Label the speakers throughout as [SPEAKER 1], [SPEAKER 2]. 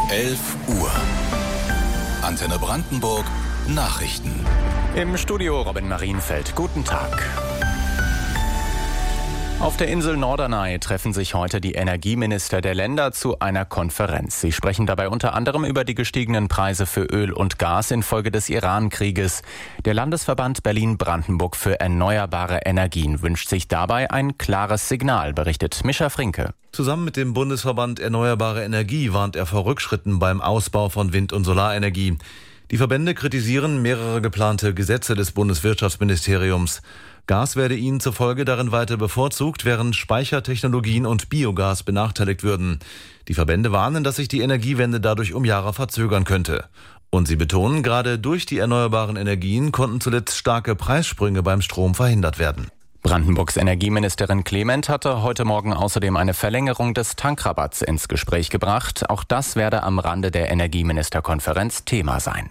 [SPEAKER 1] 11 Uhr. Antenne Brandenburg Nachrichten.
[SPEAKER 2] Im Studio Robin Marienfeld. Guten Tag. Auf der Insel Norderney treffen sich heute die Energieminister der Länder zu einer Konferenz. Sie sprechen dabei unter anderem über die gestiegenen Preise für Öl und Gas infolge des Iran-Krieges. Der Landesverband Berlin-Brandenburg für erneuerbare Energien wünscht sich dabei ein klares Signal, berichtet Mischa Frinke.
[SPEAKER 3] Zusammen mit dem Bundesverband Erneuerbare Energie warnt er vor Rückschritten beim Ausbau von Wind- und Solarenergie. Die Verbände kritisieren mehrere geplante Gesetze des Bundeswirtschaftsministeriums. Gas werde ihnen zufolge darin weiter bevorzugt, während Speichertechnologien und Biogas benachteiligt würden. Die Verbände warnen, dass sich die Energiewende dadurch um Jahre verzögern könnte. Und sie betonen, gerade durch die erneuerbaren Energien konnten zuletzt starke Preissprünge beim Strom verhindert werden.
[SPEAKER 2] Brandenburgs Energieministerin Clement hatte heute Morgen außerdem eine Verlängerung des Tankrabatts ins Gespräch gebracht. Auch das werde am Rande der Energieministerkonferenz Thema sein.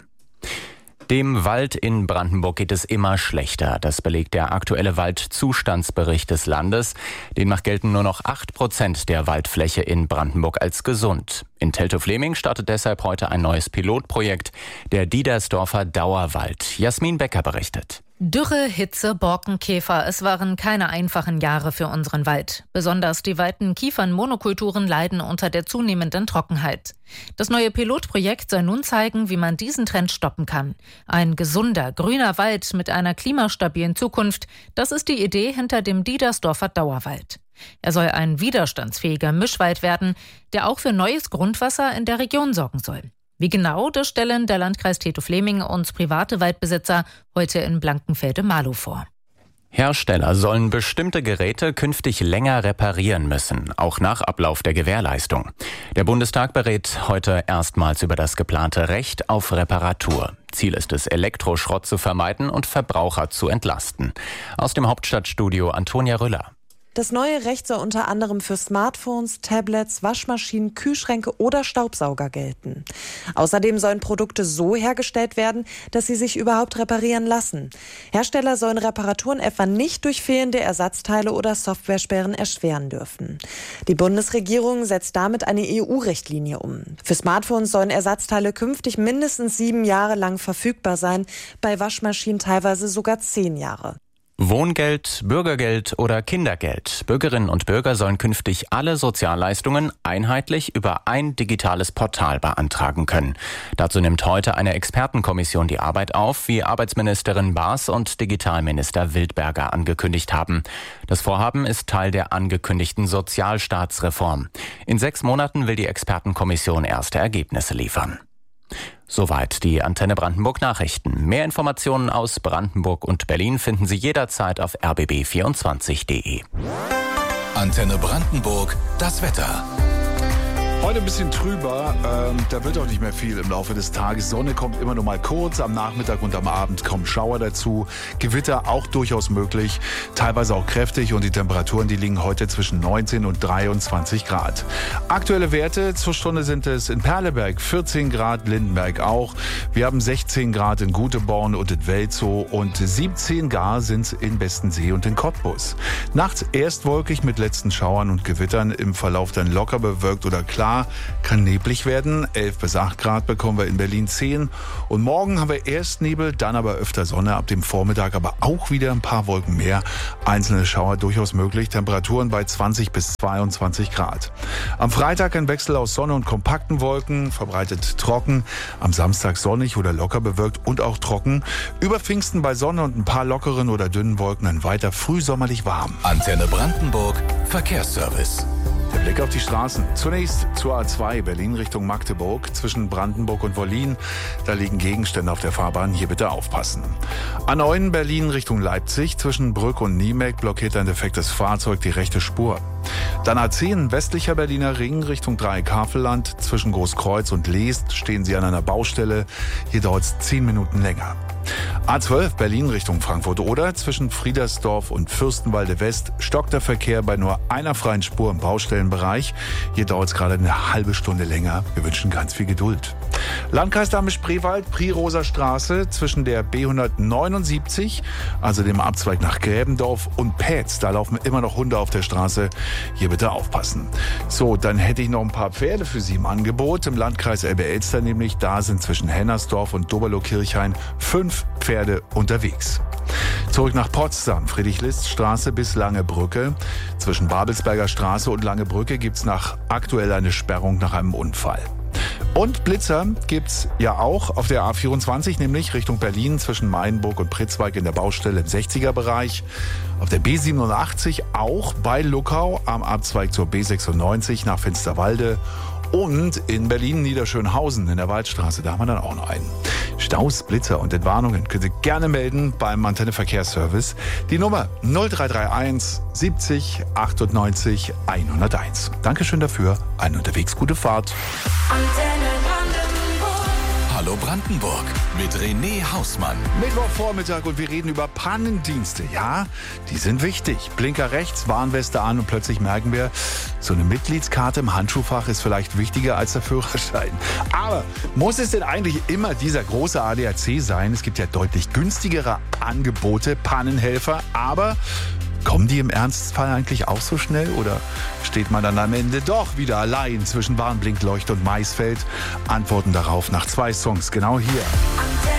[SPEAKER 2] Dem Wald in Brandenburg geht es immer schlechter. Das belegt der aktuelle Waldzustandsbericht des Landes. Demnach gelten nur noch 8% der Waldfläche in Brandenburg als gesund. In Teltow-Fleming startet deshalb heute ein neues Pilotprojekt, der Diedersdorfer Dauerwald. Jasmin Becker berichtet.
[SPEAKER 4] Dürre, Hitze, Borkenkäfer, es waren keine einfachen Jahre für unseren Wald. Besonders die weiten Kiefernmonokulturen leiden unter der zunehmenden Trockenheit. Das neue Pilotprojekt soll nun zeigen, wie man diesen Trend stoppen kann. Ein gesunder, grüner Wald mit einer klimastabilen Zukunft, das ist die Idee hinter dem Diedersdorfer Dauerwald. Er soll ein widerstandsfähiger Mischwald werden, der auch für neues Grundwasser in der Region sorgen soll. Wie genau, das stellen der Landkreis Teltow-Fleming und private Waldbesitzer heute in Blankenfelde-Marlow vor.
[SPEAKER 2] Hersteller sollen bestimmte Geräte künftig länger reparieren müssen, auch nach Ablauf der Gewährleistung. Der Bundestag berät heute erstmals über das geplante Recht auf Reparatur. Ziel ist es, Elektroschrott zu vermeiden und Verbraucher zu entlasten. Aus dem Hauptstadtstudio Antonia Rüller.
[SPEAKER 5] Das neue Recht soll unter anderem für Smartphones, Tablets, Waschmaschinen, Kühlschränke oder Staubsauger gelten. Außerdem sollen Produkte so hergestellt werden, dass sie sich überhaupt reparieren lassen. Hersteller sollen Reparaturen etwa nicht durch fehlende Ersatzteile oder Softwaresperren erschweren dürfen. Die Bundesregierung setzt damit eine EU-Richtlinie um. Für Smartphones sollen Ersatzteile künftig mindestens 7 Jahre lang verfügbar sein, bei Waschmaschinen teilweise sogar 10 Jahre.
[SPEAKER 2] Wohngeld, Bürgergeld oder Kindergeld. Bürgerinnen und Bürger sollen künftig alle Sozialleistungen einheitlich über ein digitales Portal beantragen können. Dazu nimmt heute eine Expertenkommission die Arbeit auf, wie Arbeitsministerin Baas und Digitalminister Wildberger angekündigt haben. Das Vorhaben ist Teil der angekündigten Sozialstaatsreform. In 6 Monaten will die Expertenkommission erste Ergebnisse liefern. Soweit die Antenne Brandenburg Nachrichten. Mehr Informationen aus Brandenburg und Berlin finden Sie jederzeit auf rbb24.de.
[SPEAKER 1] Antenne Brandenburg, das Wetter.
[SPEAKER 6] Heute ein bisschen trüber, da wird auch nicht mehr viel im Laufe des Tages. Sonne kommt immer nur mal kurz, am Nachmittag und am Abend kommen Schauer dazu. Gewitter auch durchaus möglich, teilweise auch kräftig und die Temperaturen, die liegen heute zwischen 19 und 23 Grad. Aktuelle Werte zur Stunde sind es in Perleberg 14 Grad, Lindenberg auch. Wir haben 16 Grad in Guteborn und in Welzow und 17 Grad sind es in Bestensee und in Cottbus. Nachts erst wolkig mit letzten Schauern und Gewittern, im Verlauf dann locker bewölkt oder klar. Kann neblig werden. 11 bis 8 Grad bekommen wir in Berlin 10. Und morgen haben wir erst Nebel, dann aber öfter Sonne, ab dem Vormittag aber auch wieder ein paar Wolken mehr. Einzelne Schauer durchaus möglich. Temperaturen bei 20 bis 22 Grad. Am Freitag ein Wechsel aus Sonne und kompakten Wolken, verbreitet trocken. Am Samstag sonnig oder locker bewölkt und auch trocken. Über Pfingsten bei Sonne und ein paar lockeren oder dünnen Wolken dann weiter frühsommerlich warm.
[SPEAKER 1] Antenne Brandenburg, Verkehrsservice.
[SPEAKER 6] Der Blick auf die Straßen. Zunächst zur A2 Berlin Richtung Magdeburg zwischen Brandenburg und Wollin. Da liegen Gegenstände auf der Fahrbahn. Hier bitte aufpassen. A9 Berlin Richtung Leipzig zwischen Brück und Niemek blockiert ein defektes Fahrzeug die rechte Spur. Dann A10 westlicher Berliner Ring Richtung Dreieck-Havelland. Zwischen Großkreuz und Leest stehen Sie an einer Baustelle. Hier dauert es 10 Minuten länger. A12 Berlin Richtung Frankfurt-Oder zwischen Friedersdorf und Fürstenwalde West stockt der Verkehr bei nur einer freien Spur im Baustellenbereich. Hier dauert es gerade eine halbe Stunde länger. Wir wünschen ganz viel Geduld. Landkreis Dahme-Spreewald, Priroser Straße zwischen der B179, also dem Abzweig nach Gräbendorf, und Pätz. Da laufen immer noch Hunde auf der Straße. Hier bitte aufpassen. So, dann hätte ich noch ein paar Pferde für Sie im Angebot. Im Landkreis Elbe-Elster nämlich, da sind zwischen Hennersdorf und Doberloh-Kirchhain 5 Pferde unterwegs. Zurück nach Potsdam, Friedrich-List-Straße bis Langebrücke. Zwischen Babelsberger Straße und Langebrücke gibt's aktuell eine Sperrung nach einem Unfall. Und Blitzer gibt's ja auch auf der A24, nämlich Richtung Berlin zwischen Mainburg und Pritzwalk in der Baustelle im 60er-Bereich. Auf der B87 auch bei Luckau am Abzweig zur B96 nach Finsterwalde. Und in Berlin-Niederschönhausen in der Waldstraße, da haben wir dann auch noch einen. Staus, Blitzer und Entwarnungen können Sie gerne melden beim Antenne Verkehrsservice. Die Nummer 0331 70 98 101. Dankeschön dafür. Eine unterwegs gute Fahrt.
[SPEAKER 1] Antenne Brandenburg. Hallo Brandenburg mit René Hausmann.
[SPEAKER 6] Mittwochvormittag und wir reden über Pannendienste. Ja, die sind wichtig. Blinker rechts, Warnweste an und plötzlich merken wir, so eine Mitgliedskarte im Handschuhfach ist vielleicht wichtiger als der Führerschein. Aber muss es denn eigentlich immer dieser große ADAC sein? Es gibt ja deutlich günstigere Angebote, Pannenhelfer, aber kommen die im Ernstfall eigentlich auch so schnell oder steht man dann am Ende doch wieder allein zwischen Warnblinkleuchte und Maisfeld? Antworten darauf nach 2 Songs, genau hier.